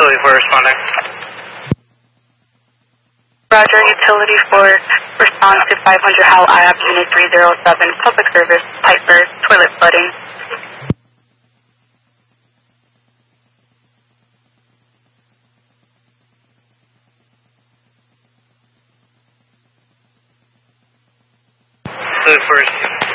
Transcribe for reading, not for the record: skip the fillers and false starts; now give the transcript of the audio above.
utility for responding. Roger, utility for response to 500 Howell IAP Unit 307, public service, pipe burst, toilet flooding. Utility for